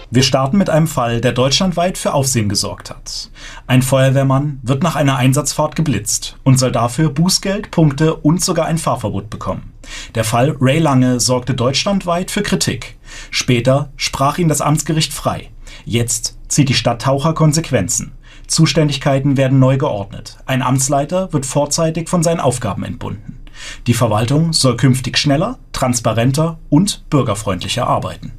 Wir starten mit einem Fall, der deutschlandweit für Aufsehen gesorgt hat. Ein Feuerwehrmann wird nach einer Einsatzfahrt geblitzt und soll dafür Bußgeld, Punkte und sogar ein Fahrverbot bekommen. Der Fall Ray Lange sorgte deutschlandweit für Kritik. Später sprach ihn das Amtsgericht frei. Jetzt zieht die Stadt Taucher Konsequenzen. Zuständigkeiten werden neu geordnet. Ein Amtsleiter wird vorzeitig von seinen Aufgaben entbunden. Die Verwaltung soll künftig schneller, transparenter und bürgerfreundlicher arbeiten.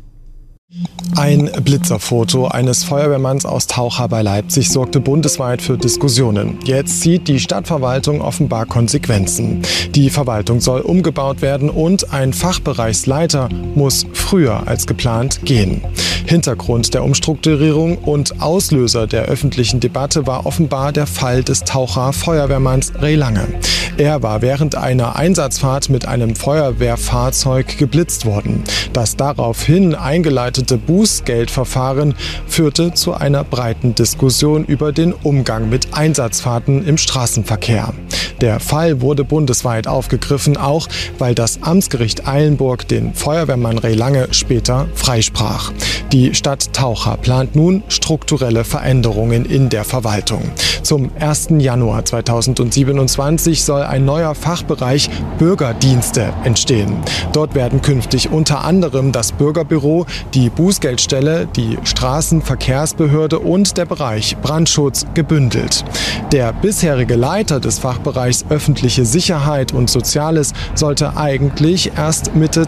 Ein Blitzerfoto eines Feuerwehrmanns aus Taucher bei Leipzig sorgte bundesweit für Diskussionen. Jetzt zieht die Stadtverwaltung offenbar Konsequenzen. Die Verwaltung soll umgebaut werden und ein Fachbereichsleiter muss früher als geplant gehen. Hintergrund der Umstrukturierung und Auslöser der öffentlichen Debatte war offenbar der Fall des Taucher Feuerwehrmanns Ray Lange. Er war während einer Einsatzfahrt mit einem Feuerwehrfahrzeug geblitzt worden. Das daraufhin eingeleitete Bußgeldverfahren führte zu einer breiten Diskussion über den Umgang mit Einsatzfahrten im Straßenverkehr. Der Fall wurde bundesweit aufgegriffen, auch weil das Amtsgericht Eilenburg den Feuerwehrmann Ray Lange später freisprach. Die Stadt Taucher plant nun strukturelle Veränderungen in der Verwaltung. Zum 1. Januar 2027 soll ein neuer Fachbereich Bürgerdienste entstehen. Dort werden künftig unter anderem das Bürgerbüro, die Bußgeldstelle, die Straßenverkehrsbehörde und der Bereich Brandschutz gebündelt. Der bisherige Leiter des Fachbereichs öffentliche Sicherheit und Soziales sollte eigentlich erst Mitte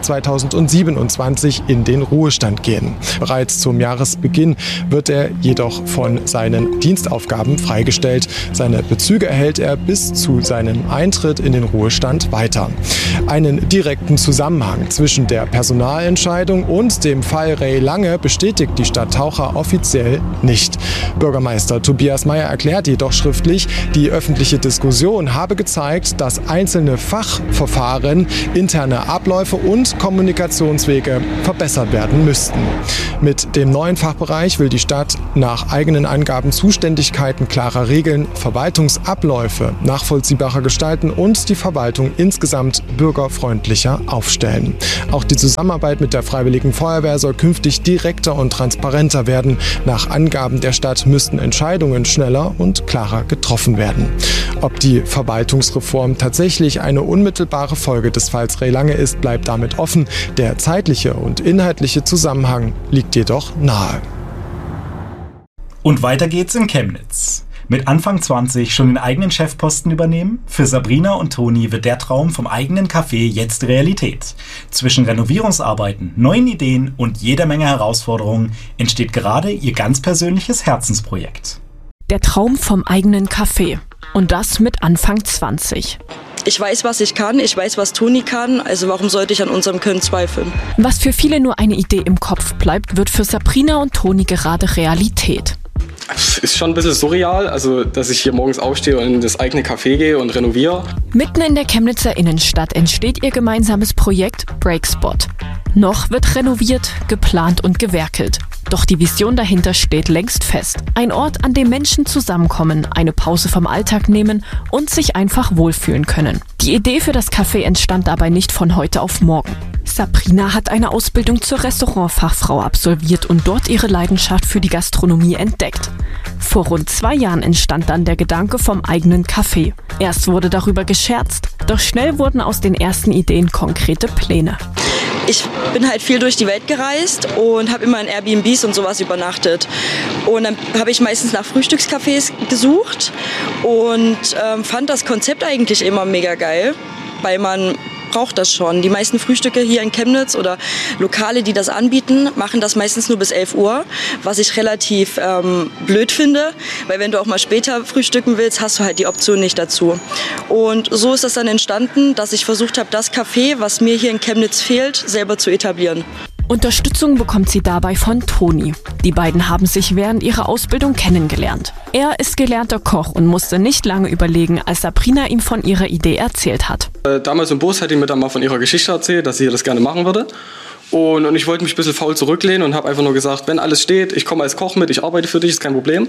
2027 in den Ruhestand gehen. Bereits zum Jahresbeginn wird er jedoch von seinen Dienstaufgaben freigestellt. Seine Bezüge erhält er bis zu seinem Eintritt in den Ruhestand weiter. Einen direkten Zusammenhang zwischen der Personalentscheidung und dem Fall Ray Lange bestätigt die Stadt Taucher offiziell nicht. Bürgermeister Tobias Meyer erklärt jedoch schriftlich, die öffentliche Diskussion habe gezeigt, dass einzelne Fachverfahren, interne Abläufe und Kommunikationswege verbessert werden müssten. Mit dem neuen Fachbereich will die Stadt nach eigenen Angaben Zuständigkeiten klarer regeln, Verwaltungsabläufe nachvollziehbarer gestalten und die Verwaltung insgesamt bürgerfreundlicher aufstellen. Auch die Zusammenarbeit mit der Freiwilligen Feuerwehr soll künftig direkter und transparenter werden. Nach Angaben der Stadt müssten Entscheidungen schneller und klarer getroffen werden. Ob die Verwaltungsreform tatsächlich eine unmittelbare Folge des Falls Ray Lange ist, bleibt damit offen. Der zeitliche und inhaltliche Zusammenhang liegt jedoch nahe. Und weiter geht's in Chemnitz. Mit Anfang 20 schon den eigenen Chefposten übernehmen? Für Sabrina und Toni wird der Traum vom eigenen Café jetzt Realität. Zwischen Renovierungsarbeiten, neuen Ideen und jeder Menge Herausforderungen entsteht gerade ihr ganz persönliches Herzensprojekt. Der Traum vom eigenen Café. Und das mit Anfang 20. Ich weiß, was ich kann, ich weiß, was Toni kann, also warum sollte ich an unserem Können zweifeln? Was für viele nur eine Idee im Kopf bleibt, wird für Sabrina und Toni gerade Realität. Ist schon ein bisschen surreal, also dass ich hier morgens aufstehe und in das eigene Café gehe und renoviere. Mitten in der Chemnitzer Innenstadt entsteht ihr gemeinsames Projekt Breakspot. Noch wird renoviert, geplant und gewerkelt. Doch die Vision dahinter steht längst fest. Ein Ort, an dem Menschen zusammenkommen, eine Pause vom Alltag nehmen und sich einfach wohlfühlen können. Die Idee für das Café entstand dabei nicht von heute auf morgen. Sabrina hat eine Ausbildung zur Restaurantfachfrau absolviert und dort ihre Leidenschaft für die Gastronomie entdeckt. Vor rund 2 Jahren entstand dann der Gedanke vom eigenen Café. Erst wurde darüber gescherzt, doch schnell wurden aus den ersten Ideen konkrete Pläne. Ich bin halt viel durch die Welt gereist und habe immer in Airbnbs und sowas übernachtet. Und dann habe ich meistens nach Frühstückscafés gesucht und fand das Konzept eigentlich immer mega geil, weil man braucht das schon. Die meisten Frühstücke hier in Chemnitz oder Lokale, die das anbieten, machen das meistens nur bis 11 Uhr, was ich relativ blöd finde, weil wenn du auch mal später frühstücken willst, hast du halt die Option nicht dazu. Und so ist das dann entstanden, dass ich versucht habe, das Café, was mir hier in Chemnitz fehlt, selber zu etablieren. Unterstützung bekommt sie dabei von Toni. Die beiden haben sich während ihrer Ausbildung kennengelernt. Er ist gelernter Koch und musste nicht lange überlegen, als Sabrina ihm von ihrer Idee erzählt hat. Damals im Bus hat die mir dann mal von ihrer Geschichte erzählt, dass sie das gerne machen würde. Und ich wollte mich ein bisschen faul zurücklehnen und habe einfach nur gesagt, wenn alles steht, ich komme als Koch mit, ich arbeite für dich, ist kein Problem.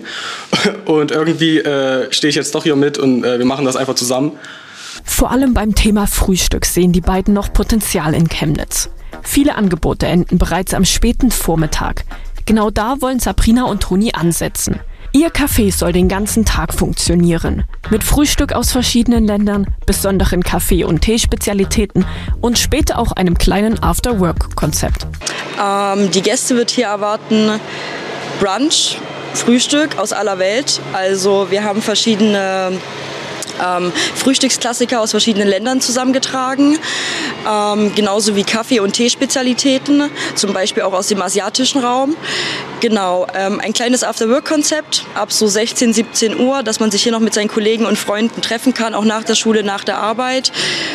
Und irgendwie stehe ich jetzt doch hier mit und wir machen das einfach zusammen. Vor allem beim Thema Frühstück sehen die beiden noch Potenzial in Chemnitz. Viele Angebote enden bereits am späten Vormittag. Genau da wollen Sabrina und Toni ansetzen. Ihr Café soll den ganzen Tag funktionieren. Mit Frühstück aus verschiedenen Ländern, besonderen Kaffee- und Teespezialitäten und später auch einem kleinen After-Work-Konzept. Die Gäste wird hier erwarten Brunch, Frühstück aus aller Welt. Also wir haben verschiedene Frühstücksklassiker aus verschiedenen Ländern zusammengetragen, genauso wie Kaffee- und Teespezialitäten, zum Beispiel auch aus dem asiatischen Raum. Genau, ein kleines After-Work-Konzept ab so 16, 17 Uhr, dass man sich hier noch mit seinen Kollegen und Freunden treffen kann, auch nach der Schule, nach der Arbeit.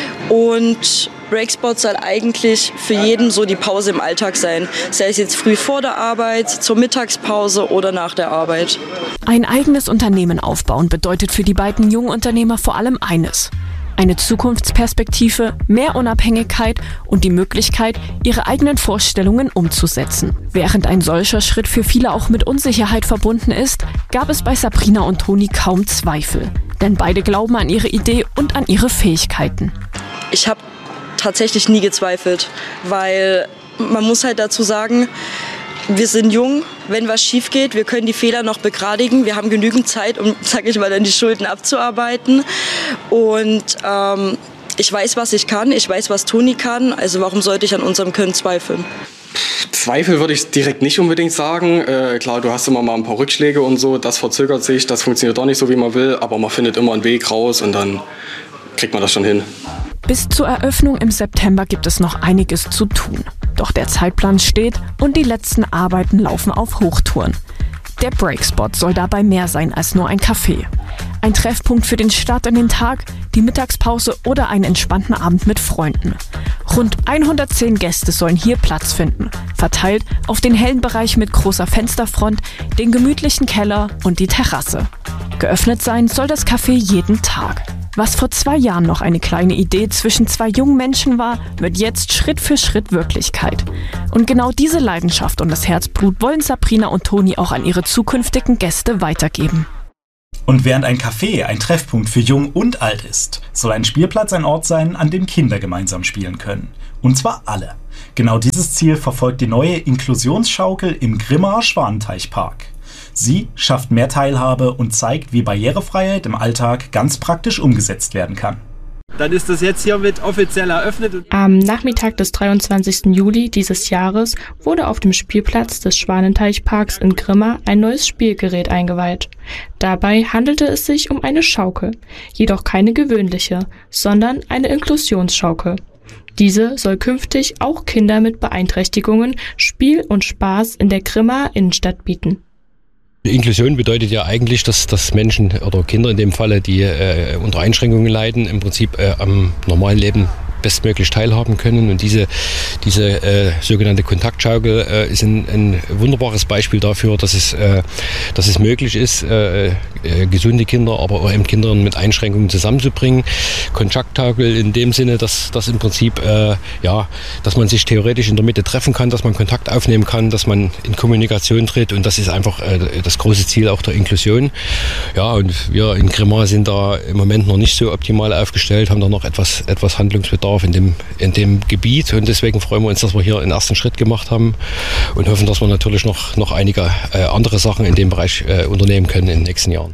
Und Breakspot soll eigentlich für jeden so die Pause im Alltag sein, sei es jetzt früh vor der Arbeit, zur Mittagspause oder nach der Arbeit. Ein eigenes Unternehmen aufbauen bedeutet für die beiden jungen Unternehmer vor allem eines: eine Zukunftsperspektive, mehr Unabhängigkeit und die Möglichkeit, ihre eigenen Vorstellungen umzusetzen. Während ein solcher Schritt für viele auch mit Unsicherheit verbunden ist, gab es bei Sabrina und Toni kaum Zweifel. Denn beide glauben an ihre Idee und an ihre Fähigkeiten. Ich habe tatsächlich nie gezweifelt, weil man muss halt dazu sagen, wir sind jung, wenn was schief geht, wir können die Fehler noch begradigen, wir haben genügend Zeit, um, sag ich mal, dann die Schulden abzuarbeiten und ich weiß, was ich kann, ich weiß, was Toni kann, also warum sollte ich an unserem Können zweifeln? Zweifel würde ich direkt nicht unbedingt sagen. Klar, du hast immer mal ein paar Rückschläge und so, das verzögert sich, das funktioniert doch nicht so, wie man will, aber man findet immer einen Weg raus und dann kriegt man das schon hin. Bis zur Eröffnung im September gibt es noch einiges zu tun. Doch der Zeitplan steht und die letzten Arbeiten laufen auf Hochtouren. Der Breakspot soll dabei mehr sein als nur ein Café. Ein Treffpunkt für den Start in den Tag, die Mittagspause oder einen entspannten Abend mit Freunden. Rund 110 Gäste sollen hier Platz finden, verteilt auf den hellen Bereich mit großer Fensterfront, den gemütlichen Keller und die Terrasse. Geöffnet sein soll das Café jeden Tag. Was vor 2 Jahren noch eine kleine Idee zwischen 2 jungen Menschen war, wird jetzt Schritt für Schritt Wirklichkeit. Und genau diese Leidenschaft und das Herzblut wollen Sabrina und Toni auch an ihre zukünftigen Gäste weitergeben. Und während ein Café ein Treffpunkt für Jung und Alt ist, soll ein Spielplatz ein Ort sein, an dem Kinder gemeinsam spielen können. Und zwar alle. Genau dieses Ziel verfolgt die neue Inklusionsschaukel im Grimmaer Schwanenteichpark. Sie schafft mehr Teilhabe und zeigt, wie Barrierefreiheit im Alltag ganz praktisch umgesetzt werden kann. Dann ist das jetzt hiermit offiziell eröffnet. Am Nachmittag des 23. Juli dieses Jahres wurde auf dem Spielplatz des Schwanenteichparks in Grimma ein neues Spielgerät eingeweiht. Dabei handelte es sich um eine Schaukel, jedoch keine gewöhnliche, sondern eine Inklusionsschaukel. Diese soll künftig auch Kinder mit Beeinträchtigungen Spiel und Spaß in der Grimmaer Innenstadt bieten. Inklusion bedeutet ja eigentlich, dass Menschen oder Kinder in dem Falle, die unter Einschränkungen leiden, im Prinzip am normalen Leben bestmöglich teilhaben können. Und diese sogenannte Kontaktschaukel ist ein wunderbares Beispiel dafür, dass es möglich ist, gesunde Kinder, aber auch eben Kinder mit Einschränkungen zusammenzubringen. Kontaktschaukel in dem Sinne, dass im Prinzip dass man sich theoretisch in der Mitte treffen kann, dass man Kontakt aufnehmen kann, dass man in Kommunikation tritt, und das ist einfach das große Ziel auch der Inklusion. Ja, und wir in Grimmaer sind da im Moment noch nicht so optimal aufgestellt, haben da noch etwas Handlungsbedarf in dem Gebiet, und deswegen freuen wir uns, dass wir hier einen ersten Schritt gemacht haben und hoffen, dass wir natürlich noch einige andere Sachen in dem Bereich unternehmen können in den nächsten Jahren.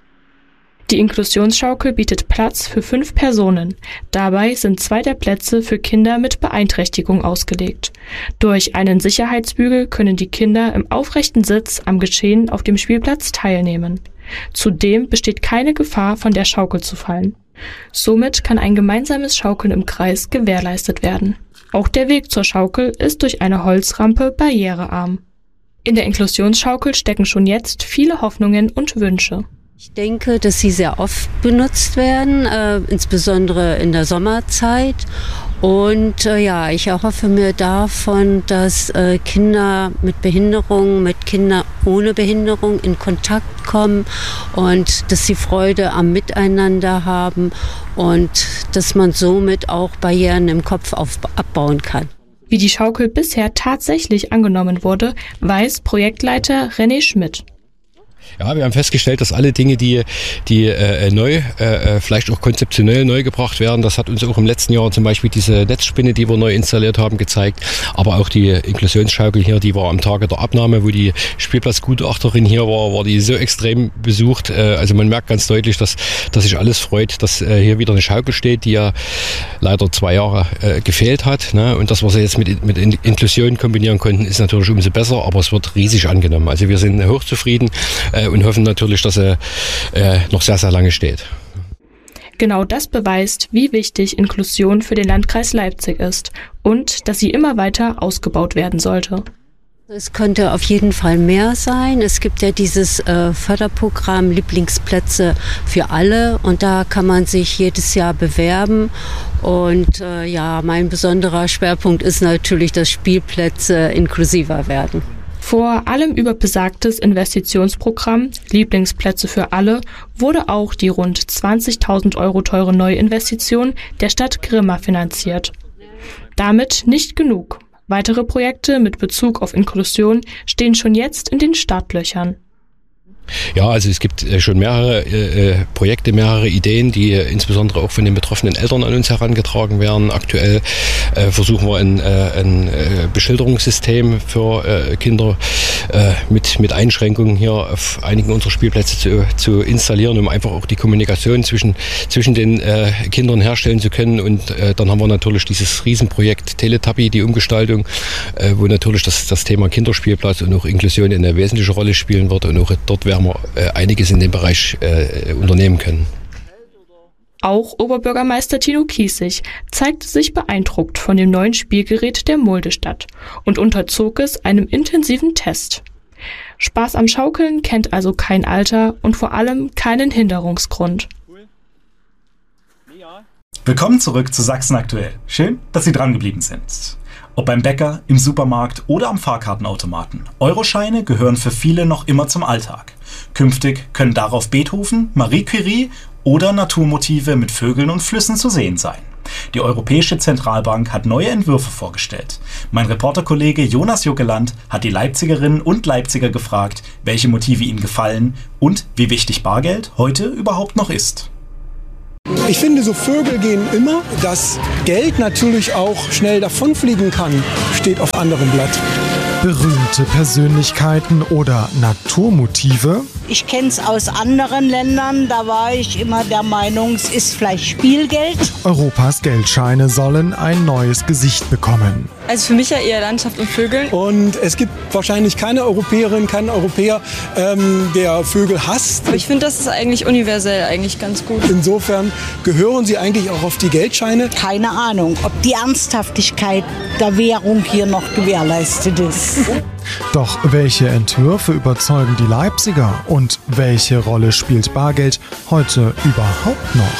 Die Inklusionsschaukel bietet Platz für 5 Personen. Dabei sind 2 der Plätze für Kinder mit Beeinträchtigung ausgelegt. Durch einen Sicherheitsbügel können die Kinder im aufrechten Sitz am Geschehen auf dem Spielplatz teilnehmen. Zudem besteht keine Gefahr, von der Schaukel zu fallen. Somit kann ein gemeinsames Schaukeln im Kreis gewährleistet werden. Auch der Weg zur Schaukel ist durch eine Holzrampe barrierearm. In der Inklusionsschaukel stecken schon jetzt viele Hoffnungen und Wünsche. Ich denke, dass sie sehr oft benutzt werden, insbesondere in der Sommerzeit. Und ich erhoffe mir davon, dass Kinder mit Behinderung, mit Kindern ohne Behinderung in Kontakt kommen und dass sie Freude am Miteinander haben und dass man somit auch Barrieren im Kopf abbauen kann. Wie die Schaukel bisher tatsächlich angenommen wurde, weiß Projektleiter René Schmidt. Ja, wir haben festgestellt, dass alle Dinge, die neu, vielleicht auch konzeptionell neu gebracht werden, das hat uns auch im letzten Jahr zum Beispiel diese Netzspinne, die wir neu installiert haben, gezeigt, aber auch die Inklusionsschaukel hier, die war am Tage der Abnahme, wo die Spielplatzgutachterin hier war die so extrem besucht. Also man merkt ganz deutlich, dass sich alles freut, dass hier wieder eine Schaukel steht, die ja leider 2 Jahre gefehlt hat. Ne? Und das, was wir jetzt mit Inklusion kombinieren konnten, ist natürlich umso besser, aber es wird riesig angenommen. Also wir sind hochzufrieden und hoffen natürlich, dass er noch sehr, sehr lange steht. Genau das beweist, wie wichtig Inklusion für den Landkreis Leipzig ist und dass sie immer weiter ausgebaut werden sollte. Es könnte auf jeden Fall mehr sein. Es gibt ja dieses Förderprogramm Lieblingsplätze für alle und da kann man sich jedes Jahr bewerben. Und mein besonderer Schwerpunkt ist natürlich, dass Spielplätze inklusiver werden. Vor allem über besagtes Investitionsprogramm Lieblingsplätze für alle wurde auch die rund 20.000 € teure Neuinvestition der Stadt Grimma finanziert. Damit nicht genug. Weitere Projekte mit Bezug auf Inklusion stehen schon jetzt in den Startlöchern. Ja, also es gibt schon mehrere Projekte, mehrere Ideen, die insbesondere auch von den betroffenen Eltern an uns herangetragen werden. Aktuell versuchen wir ein Beschilderungssystem für Kinder mit Einschränkungen hier auf einigen unserer Spielplätze zu installieren, um einfach auch die Kommunikation zwischen den Kindern herstellen zu können. Und dann haben wir natürlich dieses Riesenprojekt Teletubby, die Umgestaltung, wo natürlich das Thema Kinderspielplatz und auch Inklusion eine wesentliche Rolle spielen wird. Und auch dort werden wir einiges in dem Bereich unternehmen können. Auch Oberbürgermeister Tino Kiesig zeigte sich beeindruckt von dem neuen Spielgerät der Muldestadt und unterzog es einem intensiven Test. Spaß am Schaukeln kennt also kein Alter und vor allem keinen Hinderungsgrund. Willkommen zurück zu Sachsen aktuell. Schön, dass Sie dran geblieben sind. Ob beim Bäcker, im Supermarkt oder am Fahrkartenautomaten. Euroscheine gehören für viele noch immer zum Alltag. Künftig können darauf Beethoven, Marie Curie oder Naturmotive mit Vögeln und Flüssen zu sehen sein. Die Europäische Zentralbank hat neue Entwürfe vorgestellt. Mein Reporterkollege Jonas Juckeland hat die Leipzigerinnen und Leipziger gefragt, welche Motive ihnen gefallen und wie wichtig Bargeld heute überhaupt noch ist. Ich finde, so Vögel gehen immer. Dass Geld natürlich auch schnell davonfliegen kann, steht auf anderem Blatt. Berühmte Persönlichkeiten oder Naturmotive? Ich kenne es aus anderen Ländern, da war ich immer der Meinung, es ist vielleicht Spielgeld. Europas Geldscheine sollen ein neues Gesicht bekommen. Also für mich ja eher Landschaft und Vögel. Und es gibt wahrscheinlich keine Europäerin, keinen Europäer, der Vögel hasst. Aber ich finde, das ist eigentlich universell eigentlich ganz gut. Insofern gehören sie eigentlich auch auf die Geldscheine. Keine Ahnung, ob die Ernsthaftigkeit der Währung hier noch gewährleistet ist. Doch welche Entwürfe überzeugen die Leipziger und welche Rolle spielt Bargeld heute überhaupt noch?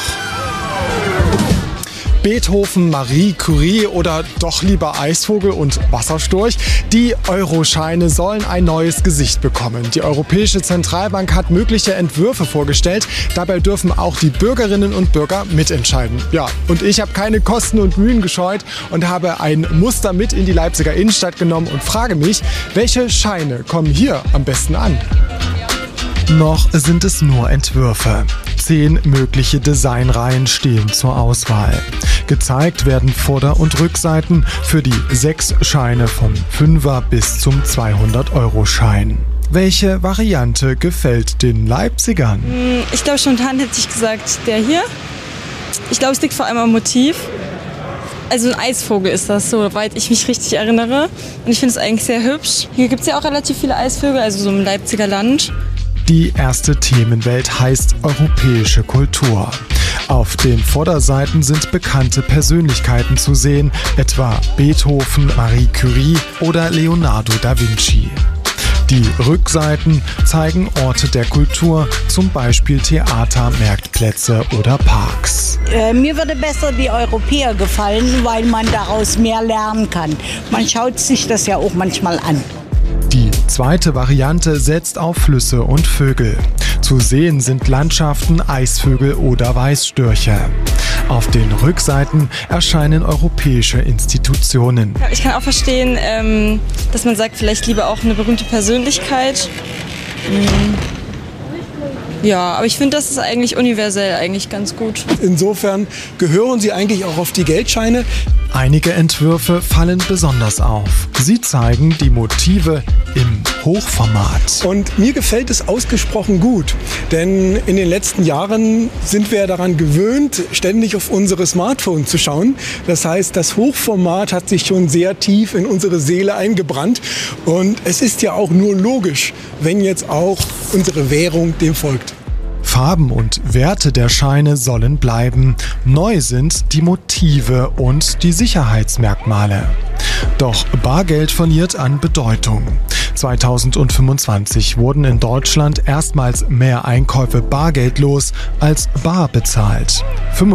Beethoven, Marie Curie oder doch lieber Eisvogel und Wasserstorch? Die Euroscheine sollen ein neues Gesicht bekommen. Die Europäische Zentralbank hat mögliche Entwürfe vorgestellt. Dabei dürfen auch die Bürgerinnen und Bürger mitentscheiden. Ja, und ich habe keine Kosten und Mühen gescheut und habe ein Muster mit in die Leipziger Innenstadt genommen und frage mich, welche Scheine kommen hier am besten an? Noch sind es nur Entwürfe. 10 mögliche Designreihen stehen zur Auswahl. Gezeigt werden Vorder- und Rückseiten für die 6 Scheine vom 5er bis zum 200-Euro-Schein. Welche Variante gefällt den Leipzigern? Ich glaube, spontan hätte ich gesagt, der hier. Ich glaube, es liegt vor allem am Motiv. Also ein Eisvogel ist das, soweit ich mich richtig erinnere. Und ich finde es eigentlich sehr hübsch. Hier gibt es ja auch relativ viele Eisvögel, also so im Leipziger Land. Die erste Themenwelt heißt Europäische Kultur. Auf den Vorderseiten sind bekannte Persönlichkeiten zu sehen, etwa Beethoven, Marie Curie oder Leonardo da Vinci. Die Rückseiten zeigen Orte der Kultur, zum Beispiel Theater, Marktplätze oder Parks. Mir würde besser die Europäer gefallen, weil man daraus mehr lernen kann. Man schaut sich das ja auch manchmal an. Die zweite Variante setzt auf Flüsse und Vögel. Zu sehen sind Landschaften, Eisvögel oder Weißstörche. Auf den Rückseiten erscheinen europäische Institutionen. Ich kann auch verstehen, dass man sagt, vielleicht lieber auch eine berühmte Persönlichkeit. Ja, aber ich finde, das ist eigentlich universell eigentlich ganz gut. Insofern gehören sie eigentlich auch auf die Geldscheine. Einige Entwürfe fallen besonders auf. Sie zeigen die Motive im Hochformat. Und mir gefällt es ausgesprochen gut, denn in den letzten Jahren sind wir daran gewöhnt, ständig auf unsere Smartphones zu schauen. Das heißt, das Hochformat hat sich schon sehr tief in unsere Seele eingebrannt. Und es ist ja auch nur logisch, wenn jetzt auch unsere Währung dem folgt. Farben und Werte der Scheine sollen bleiben. Neu sind die Motive und die Sicherheitsmerkmale. Doch Bargeld verliert an Bedeutung. 2025 wurden in Deutschland erstmals mehr Einkäufe bargeldlos als bar bezahlt.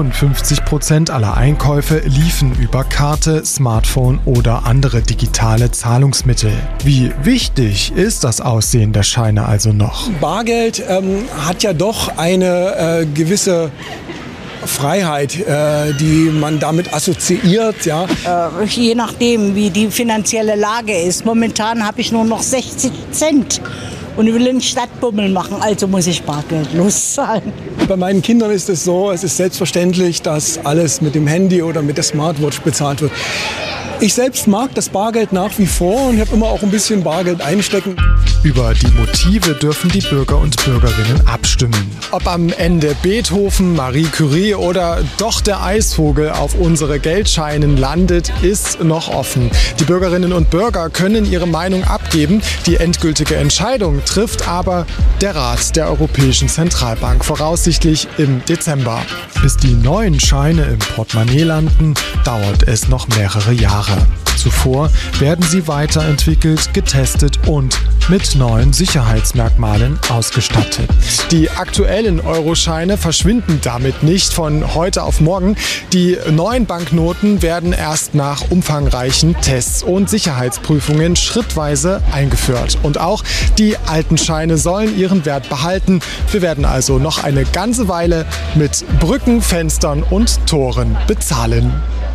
55% aller Einkäufe liefen über Karte, Smartphone oder andere digitale Zahlungsmittel. Wie wichtig ist das Aussehen der Scheine also noch? Bargeld hat ja doch eine gewisse Freiheit, die man damit assoziiert. Ja. Je nachdem, wie die finanzielle Lage ist. Momentan habe ich nur noch 60 Cent und ich will einen Stadtbummel machen, also muss ich bargeldlos zahlen. Bei meinen Kindern ist es so, es ist selbstverständlich, dass alles mit dem Handy oder mit der Smartwatch bezahlt wird. Ich selbst mag das Bargeld nach wie vor und habe immer auch ein bisschen Bargeld einstecken. Über die Motive dürfen die Bürger und Bürgerinnen abstimmen. Ob am Ende Beethoven, Marie Curie oder doch der Eisvogel auf unsere Geldscheinen landet, ist noch offen. Die Bürgerinnen und Bürger können ihre Meinung abgeben. Die endgültige Entscheidung trifft aber der Rat der Europäischen Zentralbank, voraussichtlich im Dezember. Bis die neuen Scheine im Portemonnaie landen, dauert es noch mehrere Jahre. Zuvor werden sie weiterentwickelt, getestet und mit neuen Sicherheitsmerkmalen ausgestattet. Die aktuellen Euroscheine verschwinden damit nicht von heute auf morgen. Die neuen Banknoten werden erst nach umfangreichen Tests und Sicherheitsprüfungen schrittweise eingeführt. Und auch die alten Scheine sollen ihren Wert behalten. Wir werden also noch eine ganze Weile mit Brücken, Fenstern und Toren bezahlen.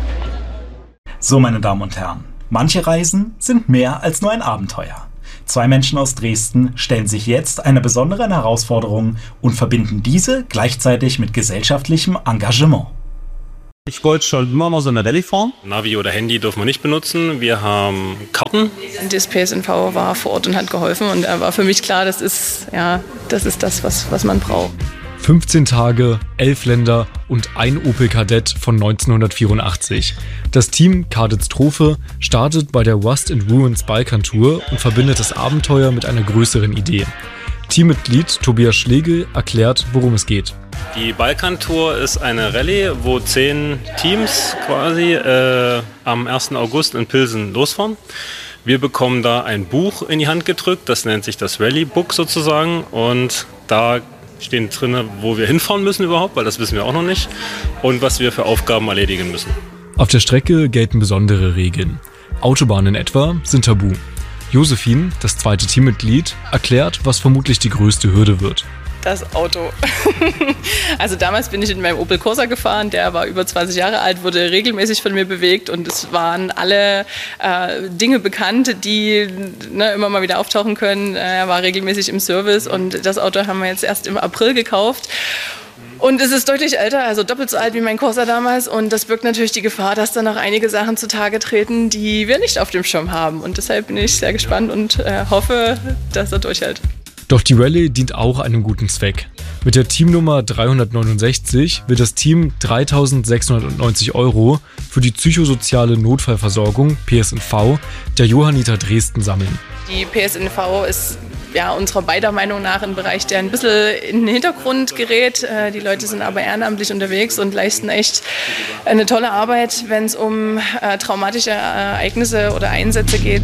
So, meine Damen und Herren, manche Reisen sind mehr als nur ein Abenteuer. 2 Menschen aus Dresden stellen sich jetzt einer besonderen Herausforderung und verbinden diese gleichzeitig mit gesellschaftlichem Engagement. Ich wollte schon immer mal so eine Rallye fahren. Navi oder Handy dürfen wir nicht benutzen. Wir haben Karten. Das PSNV war vor Ort und hat geholfen und da war für mich klar, das ist das, was man braucht. 15 Tage, 11 Länder und ein Opel Kadett von 1984. Das Team Kadett-Strophe startet bei der Rust and Ruins Balkan-Tour und verbindet das Abenteuer mit einer größeren Idee. Teammitglied Tobias Schlegel erklärt, worum es geht. Die Balkan-Tour ist eine Rallye, wo 10 Teams quasi am 1. August in Pilsen losfahren. Wir bekommen da ein Buch in die Hand gedrückt, das nennt sich das Rally Book sozusagen und da stehen drin, wo wir hinfahren müssen überhaupt, weil das wissen wir auch noch nicht und was wir für Aufgaben erledigen müssen. Auf der Strecke gelten besondere Regeln. Autobahnen etwa sind tabu. Josephine, das zweite Teammitglied, erklärt, was vermutlich die größte Hürde wird. Das Auto. Also damals bin ich in meinem Opel Corsa gefahren, der war über 20 Jahre alt, wurde regelmäßig von mir bewegt und es waren alle Dinge bekannt, die immer mal wieder auftauchen können. Er war regelmäßig im Service und das Auto haben wir jetzt erst im April gekauft. Und es ist deutlich älter, also doppelt so alt wie mein Corsa damals und das birgt natürlich die Gefahr, dass da noch einige Sachen zutage treten, die wir nicht auf dem Schirm haben. Und deshalb bin ich sehr gespannt und hoffe, dass er durchhält. Doch die Rallye dient auch einem guten Zweck. Mit der Teamnummer 369 wird das Team 3.690 € für die psychosoziale Notfallversorgung PSNV der Johanniter Dresden sammeln. Die PSNV ist unserer beider Meinung nach ein Bereich, der ein bisschen in den Hintergrund gerät. Die Leute sind aber ehrenamtlich unterwegs und leisten echt eine tolle Arbeit, wenn es um traumatische Ereignisse oder Einsätze geht.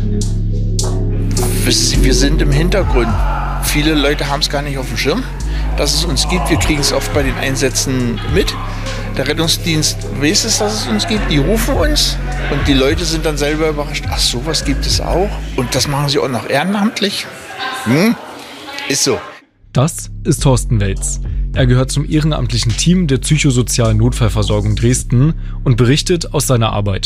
Wir sind im Hintergrund. Viele Leute haben es gar nicht auf dem Schirm, dass es uns gibt. Wir kriegen es oft bei den Einsätzen mit. Der Rettungsdienst weiß es, dass es uns gibt. Die rufen uns und die Leute sind dann selber überrascht. Ach, sowas gibt es auch. Und das machen sie auch noch ehrenamtlich. Ist so. Das ist Thorsten Welz. Er gehört zum ehrenamtlichen Team der psychosozialen Notfallversorgung Dresden und berichtet aus seiner Arbeit.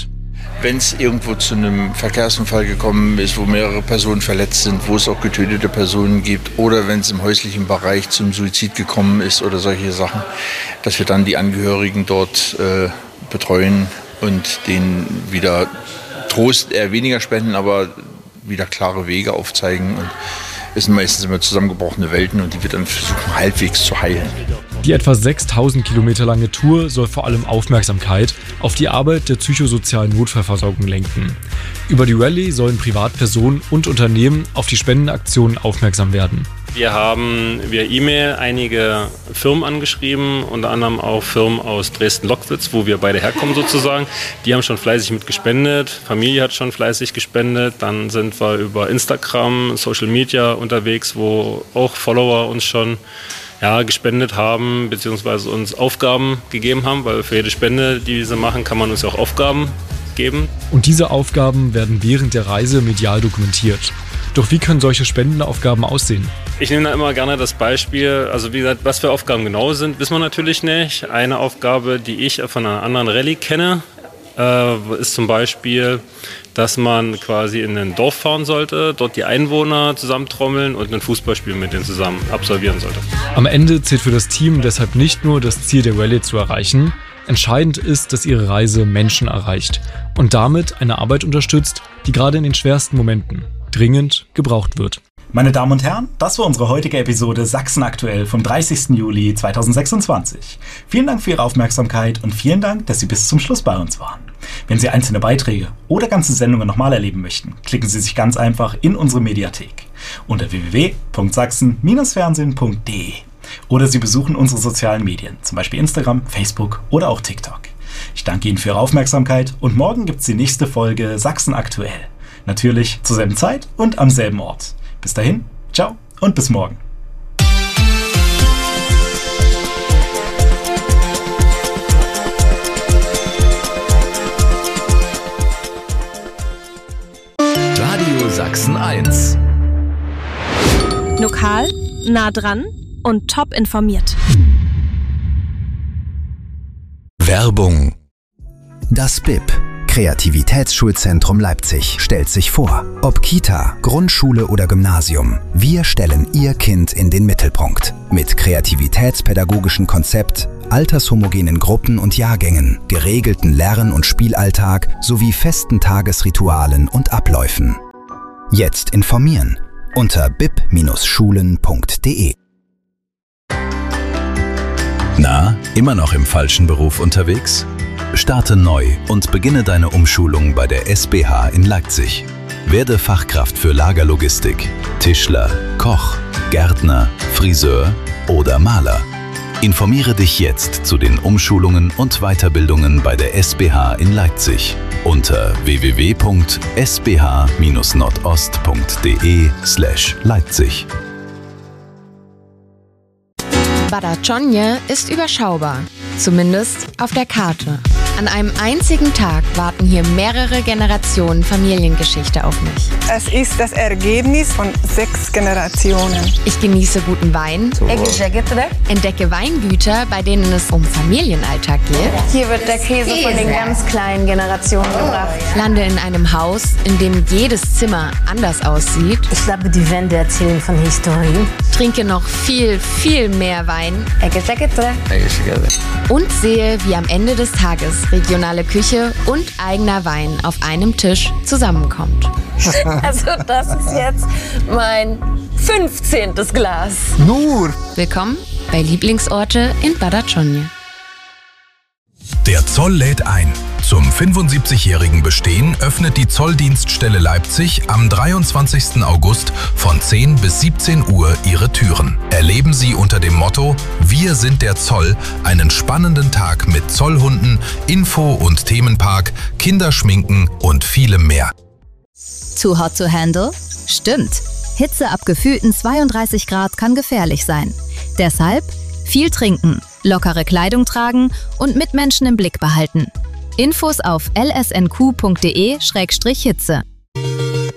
Wenn es irgendwo zu einem Verkehrsunfall gekommen ist, wo mehrere Personen verletzt sind, wo es auch getötete Personen gibt oder wenn es im häuslichen Bereich zum Suizid gekommen ist oder solche Sachen, dass wir dann die Angehörigen dort betreuen und denen wieder Trost eher weniger spenden, aber wieder klare Wege aufzeigen. Und es sind meistens immer zusammengebrochene Welten und die wir dann versuchen halbwegs zu heilen. Die etwa 6000 Kilometer lange Tour soll vor allem Aufmerksamkeit auf die Arbeit der psychosozialen Notfallversorgung lenken. Über die Rallye sollen Privatpersonen und Unternehmen auf die Spendenaktionen aufmerksam werden. Wir haben via E-Mail einige Firmen angeschrieben, unter anderem auch Firmen aus Dresden-Lockwitz, wo wir beide herkommen sozusagen. Die haben schon fleißig mitgespendet, Familie hat schon fleißig gespendet. Dann sind wir über Instagram, Social Media unterwegs, wo auch Follower uns schon gespendet haben, beziehungsweise uns Aufgaben gegeben haben, weil für jede Spende, die sie machen, kann man uns ja auch Aufgaben geben. Und diese Aufgaben werden während der Reise medial dokumentiert. Doch wie können solche Spendenaufgaben aussehen? Ich nehme da immer gerne das Beispiel, also wie gesagt, was für Aufgaben genau sind, wissen wir natürlich nicht. Eine Aufgabe, die ich von einer anderen Rallye kenne, ist zum Beispiel, dass man quasi in ein Dorf fahren sollte, dort die Einwohner zusammentrommeln und ein Fußballspiel mit denen zusammen absolvieren sollte. Am Ende zählt für das Team deshalb nicht nur das Ziel der Rallye zu erreichen. Entscheidend ist, dass ihre Reise Menschen erreicht und damit eine Arbeit unterstützt, die gerade in den schwersten Momenten dringend gebraucht wird. Meine Damen und Herren, das war unsere heutige Episode Sachsen aktuell vom 30. Juli 2026. Vielen Dank für Ihre Aufmerksamkeit und vielen Dank, dass Sie bis zum Schluss bei uns waren. Wenn Sie einzelne Beiträge oder ganze Sendungen nochmal erleben möchten, klicken Sie sich ganz einfach in unsere Mediathek unter www.sachsen-fernsehen.de oder Sie besuchen unsere sozialen Medien, zum Beispiel Instagram, Facebook oder auch TikTok. Ich danke Ihnen für Ihre Aufmerksamkeit und morgen gibt es die nächste Folge Sachsen aktuell. Natürlich zur selben Zeit und am selben Ort. Bis dahin, ciao und bis morgen. Radio Sachsen 1. Lokal, nah dran und top informiert. Werbung. Das BIP, Kreativitätsschulzentrum Leipzig, stellt sich vor. Ob Kita, Grundschule oder Gymnasium, wir stellen Ihr Kind in den Mittelpunkt. Mit kreativitätspädagogischen Konzept, altershomogenen Gruppen und Jahrgängen, geregelten Lern- und Spielalltag sowie festen Tagesritualen und Abläufen. Jetzt informieren unter bip-schulen.de. Na, immer noch im falschen Beruf unterwegs? Starte neu und beginne deine Umschulung bei der SBH in Leipzig. Werde Fachkraft für Lagerlogistik, Tischler, Koch, Gärtner, Friseur oder Maler. Informiere dich jetzt zu den Umschulungen und Weiterbildungen bei der SBH in Leipzig unter www.sbh-nordost.de/Leipzig. Badatschonie ist überschaubar, zumindest auf der Karte. An einem einzigen Tag warten hier mehrere Generationen Familiengeschichte auf mich. Es ist das Ergebnis von 6 Generationen. Ich genieße guten Wein, entdecke Weingüter, bei denen es um Familienalltag geht. Hier wird der Käse von den ganz kleinen Generationen gebracht. Lande in einem Haus, in dem jedes Zimmer anders aussieht. Ich glaube, die Wände erzählen von Historie. Trinke noch viel, viel mehr Wein. Und sehe, wie am Ende des Tages regionale Küche und eigener Wein auf einem Tisch zusammenkommt. Also das ist jetzt mein 15. Glas. Nur! Willkommen bei Lieblingsorte in Badatschonie. Der Zoll lädt ein. Zum 75-jährigen Bestehen öffnet die Zolldienststelle Leipzig am 23. August von 10 bis 17 Uhr ihre Türen. Erleben Sie unter dem Motto „Wir sind der Zoll" einen spannenden Tag mit Zollhunden, Info- und Themenpark, Kinderschminken und vielem mehr. Too hot to handle? Stimmt. Hitze ab gefühlten 32 Grad kann gefährlich sein. Deshalb viel trinken, lockere Kleidung tragen und Mitmenschen im Blick behalten. Infos auf lsnq.de/Hitze.